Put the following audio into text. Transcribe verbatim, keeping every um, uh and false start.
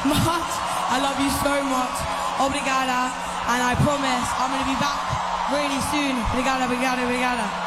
much. I love you so much. Obrigada. And I promise I'm going to be back really soon. Obrigada, obrigada, obrigada.